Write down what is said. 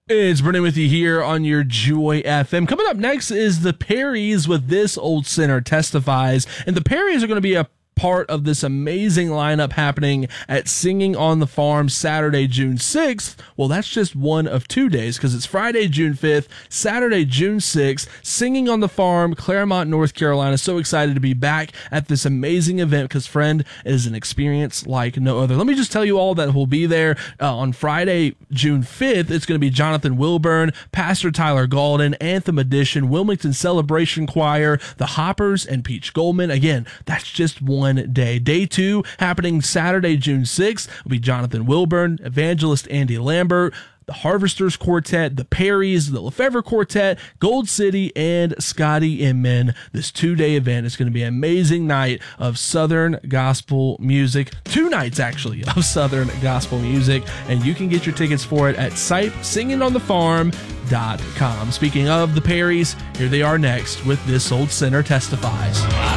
It's Brennan with you here on your Joy FM. Coming up next is the Perrys with This Old Sinner Testifies. And the Perrys are going to be a part of this amazing lineup happening at Singing on the Farm Saturday, June 6th. Well, that's just one of 2 days because it's Friday, June 5th, Saturday, June 6th, Singing on the Farm, Claremont, North Carolina. So excited to be back at this amazing event because, friend, it is an experience like no other. Let me just tell you all that will be there on Friday, June 5th. It's going to be Jonathan Wilburn, Pastor Tyler Galden, Anthem Edition, Wilmington Celebration Choir, the Hoppers, and Peach Goldman. Again, that's just one day. Day 2 happening Saturday, June 6th will be Jonathan Wilburn, Evangelist Andy Lambert, the Harvesters Quartet, the Perrys, the Lefevre Quartet, Gold City, and Scotty Inman. This 2-day event is going to be an amazing night of Southern gospel music. 2 nights, actually, of Southern gospel music, and you can get your tickets for it at singingonthefarm.com. Speaking of the Perrys, here they are next with This Old Sinner Testifies.